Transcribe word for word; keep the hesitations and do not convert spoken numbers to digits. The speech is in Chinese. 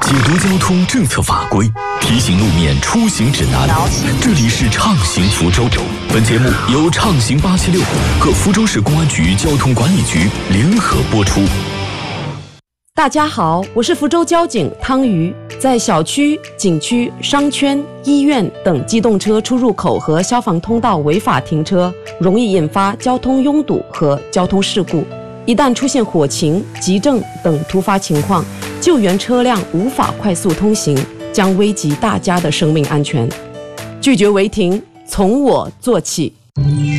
解读交通政策法规，提醒路面出行指南。这里是畅行福州。本节目由畅行八七六和福州市公安局交通管理局联合播出。 大家好，我是福州交警汤瑜。在小区、景区、商圈、医院等机动车出入口和消防通道违法停车，容易引发交通拥堵和交通事故。一旦出现火情、急症等突发情况，救援车辆无法快速通行，将危及大家的生命安全。拒绝违停，从我做起。